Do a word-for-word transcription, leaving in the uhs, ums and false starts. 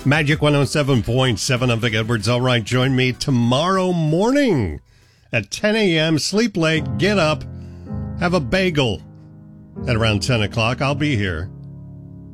Magic one oh seven point seven. I'm Vic Edwards. All right, join me tomorrow morning at ten a.m. Sleep late, get up, have a bagel at around ten o'clock. I'll be here.